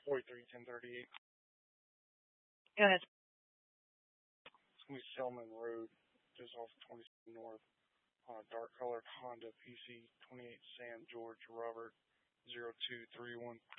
431038. Go ahead. It's going to be Selman Road, just off 27 North, on a dark colored Honda PC 28 Sam George Robert 0231.